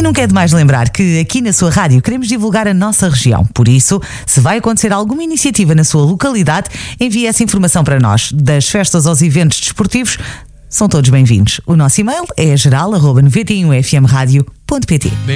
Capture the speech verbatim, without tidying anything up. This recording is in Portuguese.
Nunca é demais lembrar que aqui na sua rádio queremos divulgar a nossa região. Por isso, se vai acontecer alguma iniciativa na sua localidade, envie essa informação para nós. Das festas aos eventos desportivos, são todos bem-vindos. O nosso e-mail é geral arroba noventa e um f m radio ponto p t.